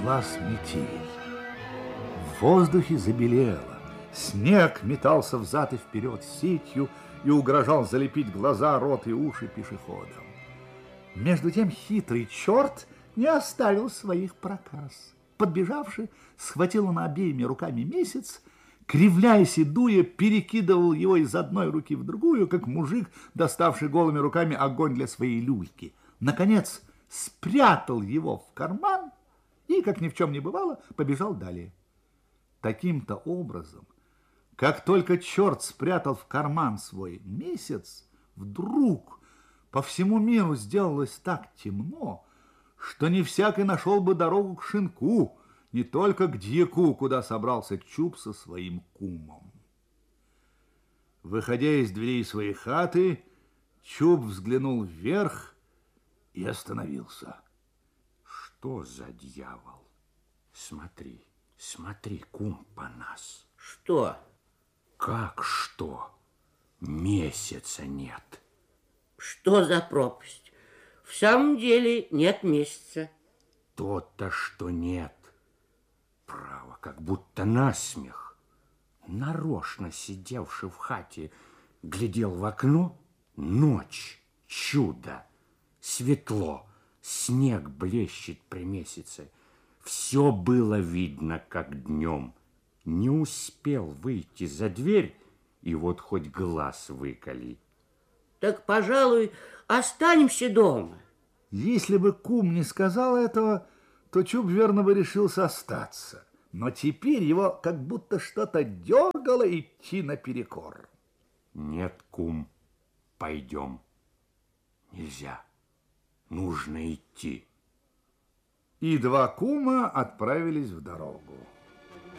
Началась метель. В воздухе забелело. Снег метался взад и вперед сетью и угрожал залепить глаза, рот и уши пешеходам. Между тем хитрый черт не оставил своих проказ. Подбежавший, схватил он обеими руками месяц, кривляясь и дуя, перекидывал его из одной руки в другую, как мужик, доставший голыми руками огонь для своей люльки. Наконец, спрятал его в карман и, как ни в чем не бывало, побежал далее. Таким-то образом, как только черт спрятал в карман свой месяц, вдруг по всему миру сделалось так темно, что не всякий нашел бы дорогу к шинку, не только к дьяку, куда собрался Чуб со своим кумом. Выходя из дверей своей хаты, Чуб взглянул вверх и остановился. Что за дьявол? Смотри, смотри, кум, по нас. Что? Как что? Месяца нет. Что за пропасть? В самом деле нет месяца. То-то, что нет. Право, как будто насмех. Нарочно сидевший в хате, глядел в окно. Ночь, чудо, светло, снег блещет при месяце. Все было видно, как днем. Не успел выйти за дверь, и вот хоть глаз выколи. Так, пожалуй, останемся дома. Если бы кум не сказал этого, то Чуб, верно, бы решился остаться. Но теперь его как будто что-то дергало идти наперекор. Нет, кум, пойдем. Нельзя, нужно идти. И два кума отправились в дорогу.